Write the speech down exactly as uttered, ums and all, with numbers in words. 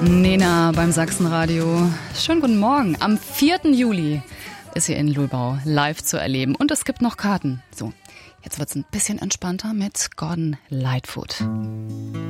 Nena beim Sachsenradio. Schönen guten Morgen. Am vierten Juli ist hier in Lulbau live zu erleben. Und es gibt noch Karten. So, jetzt wird's ein bisschen entspannter mit Gordon Lightfoot.